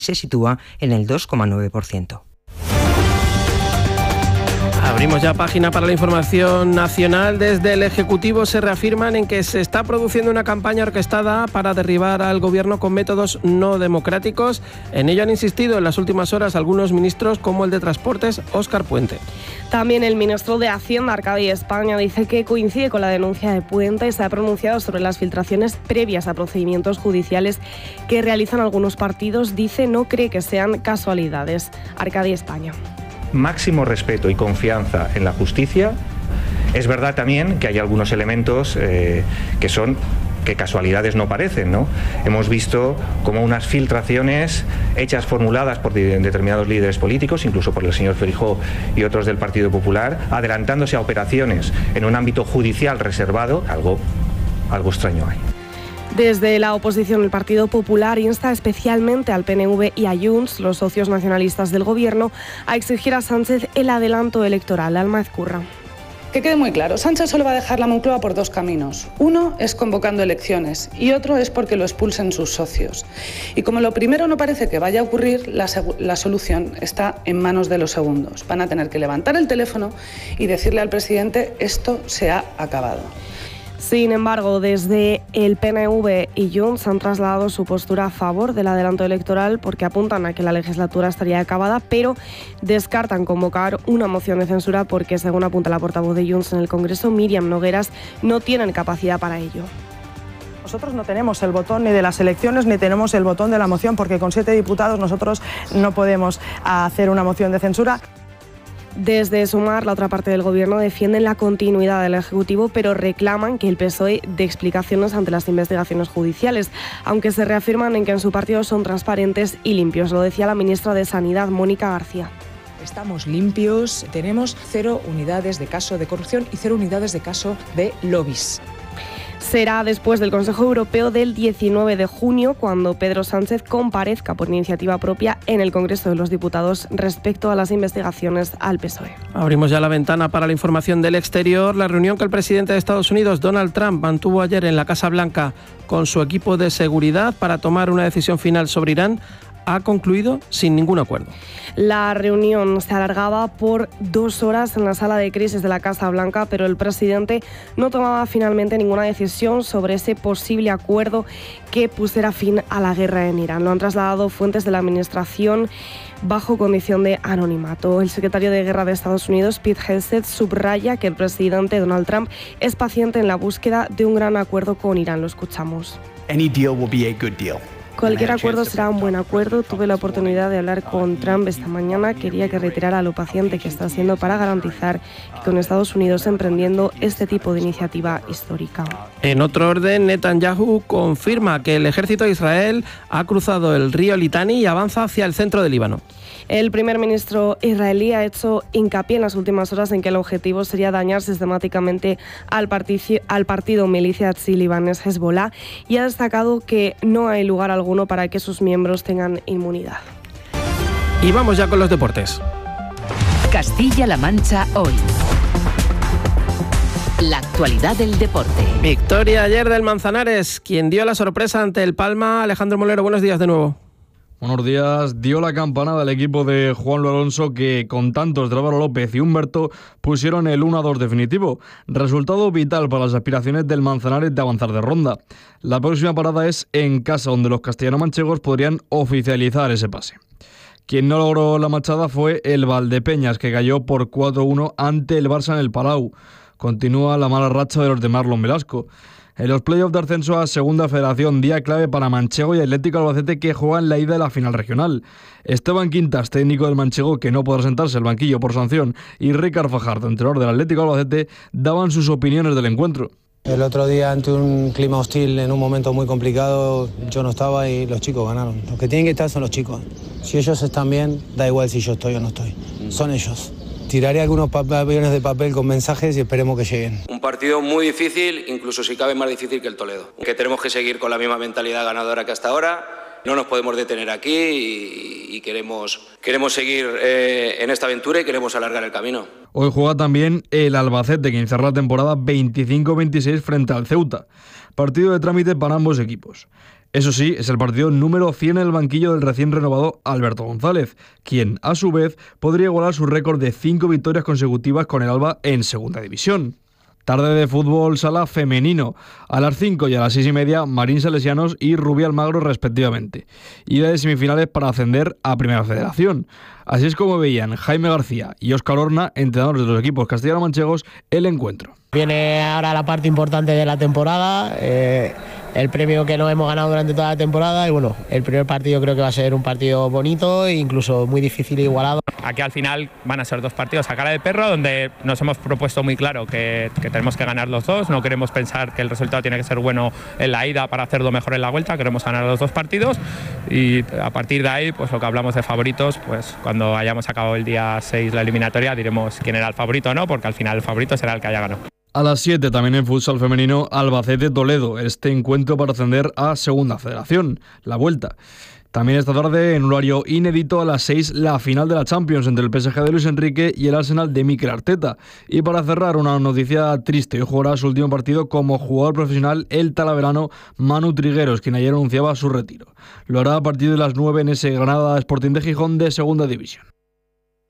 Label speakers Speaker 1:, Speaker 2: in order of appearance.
Speaker 1: se sitúa en el 2,9%.
Speaker 2: Abrimos ya página para la información nacional. Desde el Ejecutivo se reafirman en que se está produciendo una campaña orquestada para derribar al gobierno con métodos no democráticos. En ello han insistido en las últimas horas algunos ministros, como el de Transportes, Óscar Puente.
Speaker 3: También el ministro de Hacienda, Arcadi España, dice que coincide con la denuncia de Puente y se ha pronunciado sobre las filtraciones previas a procedimientos judiciales que realizan algunos partidos. Dice no cree que sean casualidades. Arcadi España.
Speaker 4: Máximo respeto y confianza en la justicia. Es verdad también que hay algunos elementos que casualidades no parecen, ¿no? Hemos visto como unas filtraciones hechas, formuladas por determinados líderes políticos, incluso por el señor Feijóo y otros del Partido Popular, adelantándose a operaciones en un ámbito judicial reservado. Algo extraño hay.
Speaker 3: Desde la oposición, el Partido Popular insta especialmente al PNV y a Junts, los socios nacionalistas del Gobierno, a exigir a Sánchez el adelanto electoral. Alma Ezcurra.
Speaker 5: Que quede muy claro, Sánchez solo va a dejar la Moncloa por dos caminos. Uno es convocando elecciones y otro es porque lo expulsen sus socios. Y como lo primero no parece que vaya a ocurrir, la solución está en manos de los segundos. Van a tener que levantar el teléfono y decirle al presidente: esto se ha acabado.
Speaker 3: Sin embargo, desde el PNV y Junts han trasladado su postura a favor del adelanto electoral porque apuntan a que la legislatura estaría acabada, pero descartan convocar una moción de censura porque, según apunta la portavoz de Junts en el Congreso, Míriam Nogueras, no tienen capacidad para ello.
Speaker 6: Nosotros no tenemos el botón ni de las elecciones ni tenemos el botón de la moción, porque con 7 diputados nosotros no podemos hacer una moción de censura.
Speaker 3: Desde Sumar, la otra parte del Gobierno, defienden la continuidad del Ejecutivo, pero reclaman que el PSOE dé explicaciones ante las investigaciones judiciales, aunque se reafirman en que en su partido son transparentes y limpios. Lo decía la ministra de Sanidad, Mónica García.
Speaker 7: Estamos limpios, tenemos 0 unidades de caso de corrupción y 0 unidades de caso de lobbies.
Speaker 3: Será después del Consejo Europeo del 19 de junio cuando Pedro Sánchez comparezca por iniciativa propia en el Congreso de los Diputados respecto a las investigaciones al PSOE.
Speaker 2: Abrimos ya la ventana para la información del exterior. La reunión que el presidente de Estados Unidos, Donald Trump, mantuvo ayer en la Casa Blanca con su equipo de seguridad para tomar una decisión final sobre Irán ha concluido sin ningún acuerdo.
Speaker 3: La reunión se alargaba por 2 horas en la sala de crisis de la Casa Blanca, pero el presidente no tomaba finalmente ninguna decisión sobre ese posible acuerdo que pusiera fin a la guerra en Irán. Lo han trasladado fuentes de la administración bajo condición de anonimato. El secretario de Guerra de Estados Unidos, Pete Hegseth, subraya que el presidente Donald Trump es paciente en la búsqueda de un gran acuerdo con Irán. Lo escuchamos.
Speaker 8: Any deal will be a good deal.
Speaker 3: Cualquier acuerdo será un buen acuerdo. Tuve la oportunidad de hablar con Trump esta mañana. Quería que reiterara lo paciente que está siendo para garantizar que con Estados Unidos emprendiendo este tipo de iniciativa histórica.
Speaker 2: En otro orden, Netanyahu confirma que el ejército de Israel ha cruzado el río Litani y avanza hacia el centro del Líbano.
Speaker 3: El primer ministro israelí ha hecho hincapié en las últimas horas en que el objetivo sería dañar sistemáticamente al partido milicia libanés Hezbollah y ha destacado que no hay lugar alguno para que sus miembros tengan inmunidad.
Speaker 2: Y vamos ya con los deportes.
Speaker 9: Castilla-La Mancha hoy. La actualidad del deporte.
Speaker 2: Victoria ayer del Manzanares, quien dio la sorpresa ante el Palma. Alejandro Molero, buenos días de nuevo.
Speaker 10: Buenos días. Dio la campanada al equipo de Juan Alonso que con tantos de Álvaro López y Humberto pusieron el 1-2 definitivo. Resultado vital para las aspiraciones del Manzanares de avanzar de ronda. La próxima parada es en casa, donde los castellano-manchegos podrían oficializar ese pase. Quien no logró la machada fue el Valdepeñas, que cayó por 4-1 ante el Barça en el Palau. Continúa la mala racha de los de Marlon Velasco. En los playoffs de ascenso a Segunda Federación, día clave para Manchego y Atlético Albacete, que juegan la ida de la final regional. Esteban Quintas, técnico del Manchego, que no podrá sentarse al banquillo por sanción, y Ricard Fajardo, entrenador del Atlético Albacete, daban sus opiniones del encuentro.
Speaker 11: El otro día, ante un clima hostil, en un momento muy complicado, yo no estaba y los chicos ganaron. Los que tienen que estar son los chicos. Si ellos están bien, da igual si yo estoy o no estoy. Son ellos. Tiraré algunos aviones de papel con mensajes y esperemos que lleguen.
Speaker 12: Un partido muy difícil, incluso si cabe más difícil que el Toledo. Que tenemos que seguir con la misma mentalidad ganadora que hasta ahora. No nos podemos detener aquí y queremos seguir en esta aventura y queremos alargar el camino.
Speaker 10: Hoy juega también el Albacete, que cerró la temporada 25-26 frente al Ceuta. Partido de trámite para ambos equipos. Eso sí, es el partido número 100 en el banquillo del recién renovado Alberto González, quien, a su vez, podría igualar su récord de 5 victorias consecutivas con el Alba en Segunda División. Tarde de fútbol sala femenino. A las 5 y a las 6:30, Marín Salesianos y Rubí Almagro respectivamente. Ida de semifinales para ascender a Primera Federación. Así es como veían Jaime García y Óscar Horna, entrenadores de los equipos castellano-manchegos, el encuentro.
Speaker 13: Viene ahora la parte importante de la temporada, el premio que nos hemos ganado durante toda la temporada y bueno, el primer partido creo que va a ser un partido bonito e incluso muy difícil e igualado.
Speaker 14: Aquí al final van a ser 2 partidos a cara de perro donde nos hemos propuesto muy claro que tenemos que ganar los 2, no queremos pensar que el resultado tiene que ser bueno en la ida para hacerlo mejor en la vuelta, queremos ganar los 2 partidos y a partir de ahí pues lo que hablamos de favoritos, pues cuando hayamos acabado el día 6 la eliminatoria diremos quién era el favorito o no, porque al final el favorito será el que haya ganado.
Speaker 10: A las 7 también en futsal femenino, Albacete-Toledo, este encuentro para ascender a Segunda Federación, la vuelta. También esta tarde, en un horario inédito, a las 6, la final de la Champions entre el PSG de Luis Enrique y el Arsenal de Mikel Arteta. Y para cerrar, una noticia triste, hoy jugará su último partido como jugador profesional el talaverano Manu Trigueros, quien ayer anunciaba su retiro. Lo hará a partir de las 9 en ese Granada Sporting de Gijón de Segunda División.